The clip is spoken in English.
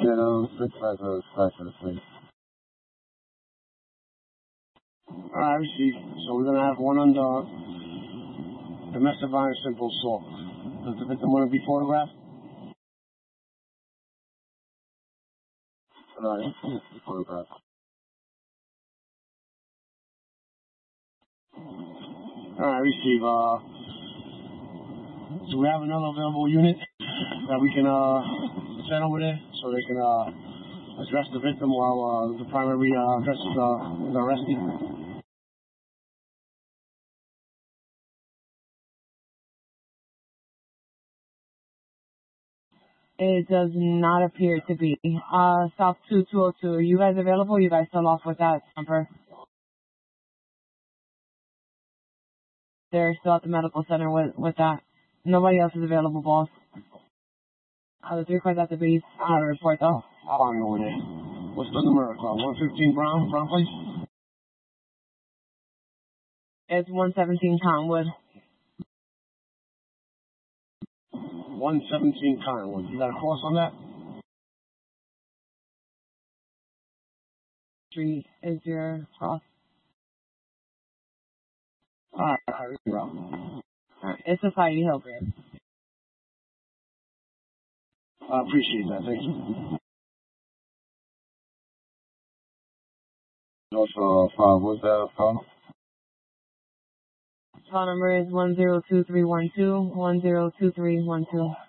Shadow 650 Alright, received. So we're gonna have one under domestic violence simple assault. Does the victim want to be photographed? Alright, photograph. Alright, receive. So we have another available unit that we can send over there so they can address the victim while the primary addresses the arrestee. It does not appear to be. South 2202, are you guys available? You guys still off with that number? They're still at the medical center with that. Nobody else is available, boss. The 3 cars at the base. Report though. I'll find over there. What's the number? 115 Brown Place? It's 117 Conwood. 117 Conwood. You got a cross on that? Street is your cross. Alright, it's Society Hill, Grant. I appreciate that. Thank you. Also, what's that phone? Phone number is 102312 102312.